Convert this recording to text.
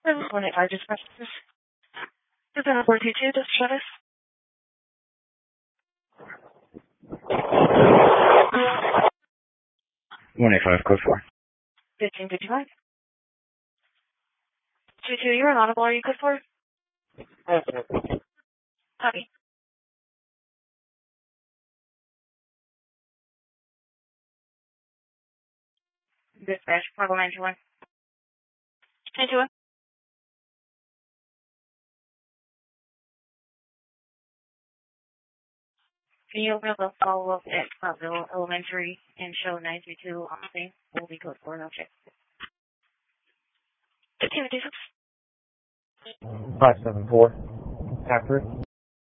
Morning, I just pressed this. Is that 422, just shut us? Morning, 5, code 4. 1555. 22, you're inaudible. Are you code 4? Copy. Dispatch, Chicago 91. 91. Can you open up a follow-up at Scottville Elementary and show 932 on the thing? We'll be code 4, no check. 1556. 574. Accurate.